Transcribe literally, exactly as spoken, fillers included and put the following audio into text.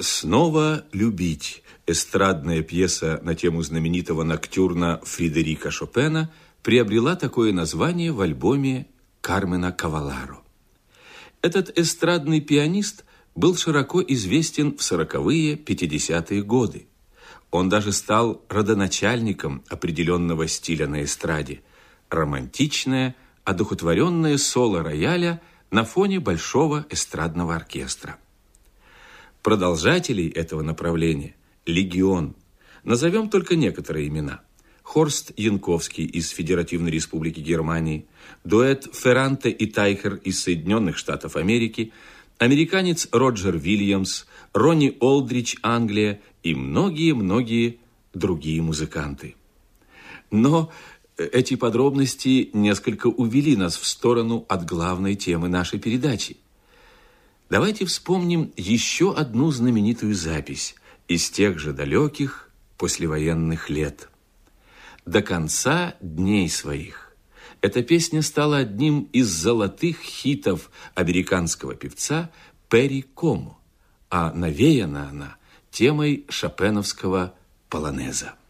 «Снова любить» – эстрадная пьеса на тему знаменитого ноктюрна Фредерика Шопена приобрела такое название в альбоме Кармена Каваларо. Этот эстрадный пианист был широко известен в сороковые, пятидесятые годы. Он даже стал родоначальником определенного стиля на эстраде – романтичное, одухотворенное соло рояля на фоне большого эстрадного оркестра. Продолжателей этого направления – легион. Назовем только некоторые имена. Хорст Янковский из Федеративной Республики Германии, дуэт Ферранте и Тайхер из Соединенных Штатов Америки, американец Роджер Вильямс, Ронни Олдрич, Англия и многие-многие другие музыканты. Но эти подробности несколько увели нас в сторону от главной темы нашей передачи. Давайте вспомним еще одну знаменитую запись из тех же далеких послевоенных лет. «До конца дней своих». Эта песня стала одним из золотых хитов американского певца Перри Комо, а навеяна она темой шопеновского полонеза.